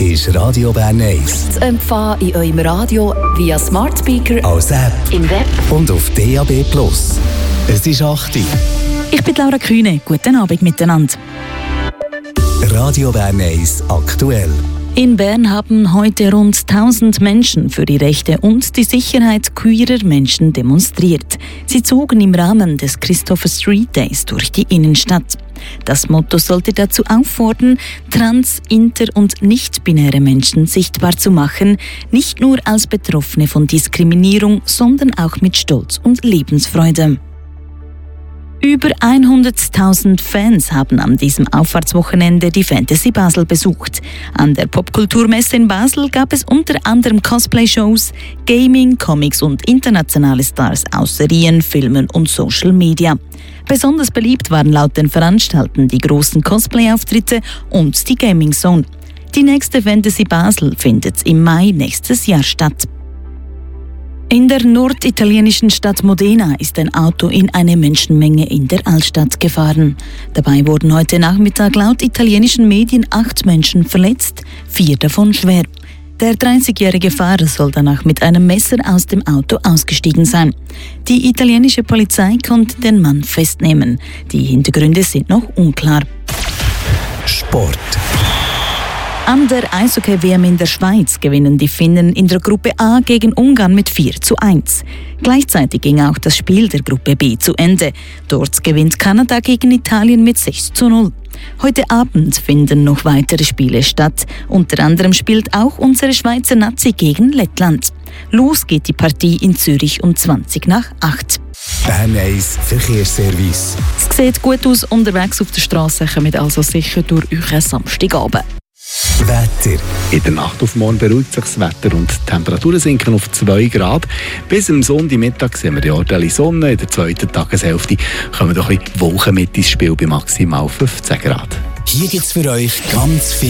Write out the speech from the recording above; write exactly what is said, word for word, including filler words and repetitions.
ist Radio Bern eins. Zu empfangen in eurem Radio via Smart Speaker, als App im Web und auf D A B Plus. Es ist acht Uhr. Ich bin Laura Kühne. Guten Abend miteinander. Radio Bern eins aktuell. In Bern haben heute rund tausend Menschen für die Rechte und die Sicherheit queerer Menschen demonstriert. Sie zogen im Rahmen des Christopher Street Days durch die Innenstadt. Das Motto sollte dazu auffordern, trans-, inter- und nicht-binäre Menschen sichtbar zu machen, nicht nur als Betroffene von Diskriminierung, sondern auch mit Stolz und Lebensfreude. Über hunderttausend Fans haben an diesem Auffahrtswochenende die Fantasy Basel besucht. An der Popkulturmesse in Basel gab es unter anderem Cosplay-Shows, Gaming, Comics und internationale Stars aus Serien, Filmen und Social Media. Besonders beliebt waren laut den Veranstaltern die großen Cosplay-Auftritte und die Gaming Zone. Die nächste Fantasy Basel findet im Mai nächstes Jahr statt. In der norditalienischen Stadt Modena ist ein Auto in eine Menschenmenge in der Altstadt gefahren. Dabei wurden heute Nachmittag laut italienischen Medien acht Menschen verletzt, vier davon schwer. Der dreißigjährige Fahrer soll danach mit einem Messer aus dem Auto ausgestiegen sein. Die italienische Polizei konnte den Mann festnehmen. Die Hintergründe sind noch unklar. Sport. An der Eishockey-W M in der Schweiz gewinnen die Finnen in der Gruppe A gegen Ungarn mit vier zu eins. Gleichzeitig ging auch das Spiel der Gruppe B zu Ende. Dort gewinnt Kanada gegen Italien mit sechs zu null. Heute Abend finden noch weitere Spiele statt. Unter anderem spielt auch unsere Schweizer Nazi gegen Lettland. Los geht die Partie in Zürich um zwanzig nach acht. Bern eins Verkehrsservice. Es sieht gut aus unterwegs auf der Straße, kommt also sicher durch euren Samstagabend. Wetter. In der Nacht auf morgen beruhigt sich das Wetter und die Temperaturen sinken auf zwei Grad. Bis am Sonntagmittag sehen wir die Orte Sonne. In der zweiten Tageshälfte kommen doch ein bisschen Wolken mit ins Spiel bei maximal fünfzehn Grad. Hier gibt es für euch ganz viel